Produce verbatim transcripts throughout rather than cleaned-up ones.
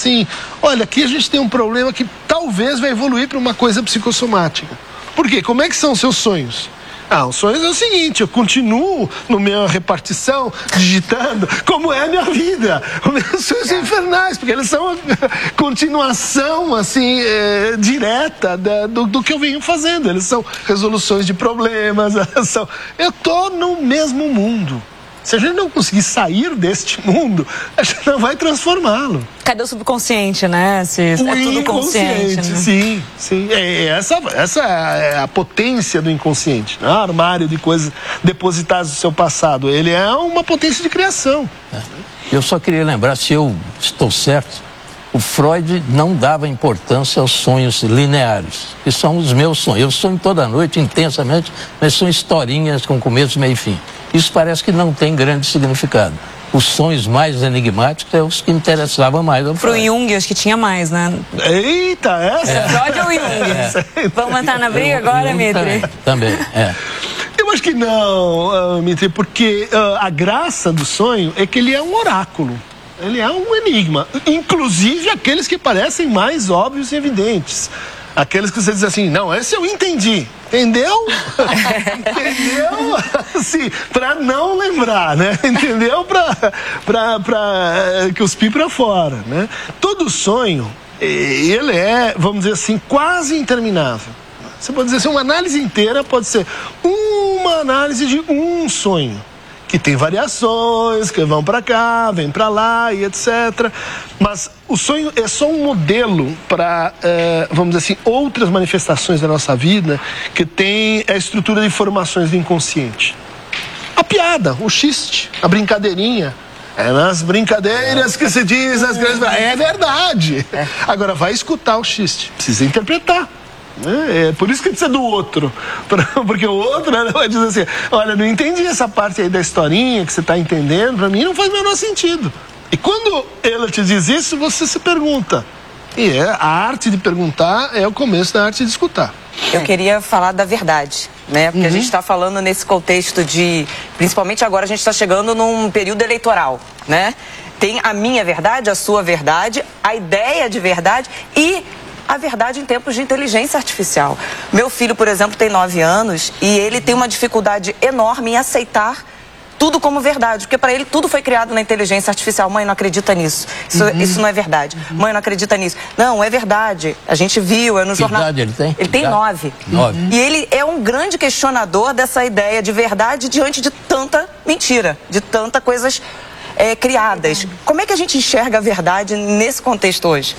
assim, olha, aqui a gente tem um problema que talvez vai evoluir para uma coisa psicossomática. Por quê? Como é que são os seus sonhos? Ah, os sonhos é o seguinte, eu continuo na minha repartição, digitando, como é a minha vida. Os meus sonhos são infernais, porque eles são a continuação, assim, é, direta da, do, do que eu venho fazendo. Eles são resoluções de problemas, são... eu estou no mesmo mundo. Se a gente não conseguir sair deste mundo, a gente não vai transformá-lo. Cadê o subconsciente, né? Se é tudo consciente, né? Sim, sim. É, essa, essa é a potência do inconsciente, né? O armário de coisas depositadas do seu passado. Ele é uma potência de criação. É. Eu só queria lembrar, se eu estou certo, o Freud não dava importância aos sonhos lineares, que são os meus sonhos. Eu sonho toda noite, intensamente, mas são historinhas com começo, meio e fim. Isso parece que não tem grande significado. Os sonhos mais enigmáticos é os que interessavam mais ao Freud. Pro Jung, acho que tinha mais, né? Eita, essa... É. Freud ou Jung? É. Vamos entrar na briga eu, agora, Mitri? Também, também, é. Eu acho que não, uh, Mitri, porque uh, a graça do sonho é que ele é um oráculo. Ele é um enigma. Inclusive aqueles que parecem mais óbvios e evidentes. Aqueles que você diz assim, não, esse eu entendi. Entendeu? Entendeu? Assim, pra não lembrar, né? Entendeu? Pra, pra, pra cuspir pra fora, né? Todo sonho, ele é, vamos dizer assim, quase interminável. Você pode dizer assim, uma análise inteira pode ser uma análise de um sonho. Que tem variações, que vão para cá, vem para lá e etcétera. Mas o sonho é só um modelo para, eh, vamos dizer assim, outras manifestações da nossa vida que tem a estrutura de formações do inconsciente. A piada, o xiste, a brincadeirinha. É nas brincadeiras que se diz as grandes... É verdade. Agora, vai escutar o xiste. Precisa interpretar. É por isso que precisa do outro, porque o outro vai dizer assim, olha, não entendi essa parte aí da historinha que você está entendendo, para mim não faz o menor sentido. E quando ela te diz isso, você se pergunta. E é, a arte de perguntar é o começo da arte de escutar. Eu queria falar da verdade, né? Porque uhum. a gente está falando nesse contexto de, principalmente agora a gente está chegando num período eleitoral, né? Tem a minha verdade, a sua verdade, a ideia de verdade e a verdade em tempos de inteligência artificial. Meu filho, por exemplo, tem nove anos e ele tem uma dificuldade enorme em aceitar tudo como verdade, porque para ele tudo foi criado na inteligência artificial. Mãe, não acredita nisso. Isso, uhum. isso não é verdade. Uhum. Mãe, não acredita nisso. Não, é verdade. A gente viu, é no que jornal. Idade ele tem? Ele tem nove. Nove. E ele é um grande questionador dessa ideia de verdade diante de tanta mentira, de tanta coisas é, criadas. Como é que a gente enxerga a verdade nesse contexto hoje?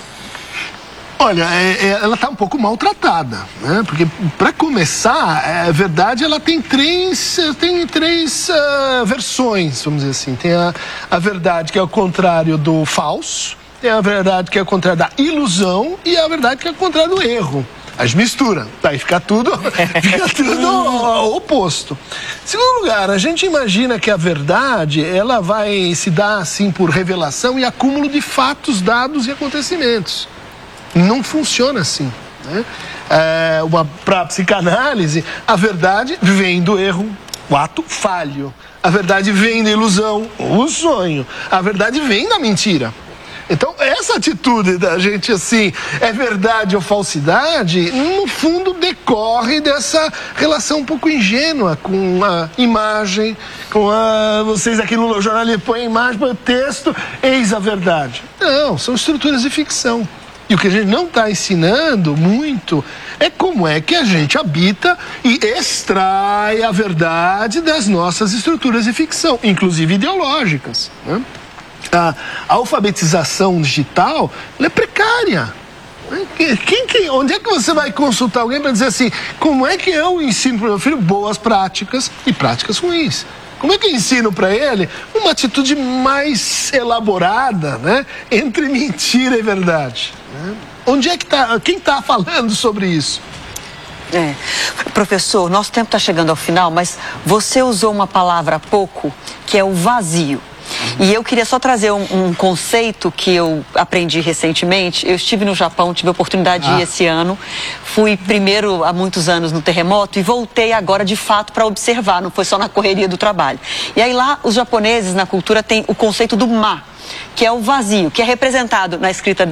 Olha, é, é, ela está um pouco maltratada, né? Porque, para começar, é, a verdade ela tem três, tem três uh, versões, vamos dizer assim. Tem a, a verdade que é o contrário do falso, tem a verdade que é o contrário da ilusão e a verdade que é o contrário do erro. As mistura, tá? E fica tudo, fica tudo oposto. Em segundo lugar, a gente imagina que a verdade ela vai se dar assim por revelação e acúmulo de fatos, dados e acontecimentos. Não funciona assim, né? É, para a psicanálise, a verdade vem do erro, o ato falho. A verdade vem da ilusão, o sonho. A verdade vem da mentira. Então, essa atitude da gente assim, é verdade ou falsidade, no fundo decorre dessa relação um pouco ingênua com a imagem, com a... Vocês aqui no jornal põem a imagem, põem o texto, eis a verdade. Não, são estruturas de ficção. E o que a gente não está ensinando muito é como é que a gente habita e extrai a verdade das nossas estruturas de ficção, inclusive ideológicas, né? A alfabetização digital ela é precária. Quem, quem, onde é que você vai consultar alguém para dizer assim, como é que eu ensino para o meu filho boas práticas e práticas ruins? Como é que eu ensino para ele uma atitude mais elaborada, né, entre mentira e verdade? Né? Onde é que está, quem está falando sobre isso? É. Professor, nosso tempo está chegando ao final, mas você usou uma palavra há pouco, que é o vazio. E eu queria só trazer um, um conceito que eu aprendi recentemente. Eu estive no Japão, tive a oportunidade de ir esse ano. Fui primeiro há muitos anos no terremoto e voltei agora de fato para observar, não foi só na correria do trabalho. E aí lá os japoneses na cultura têm o conceito do ma, que é o vazio, que é representado na escrita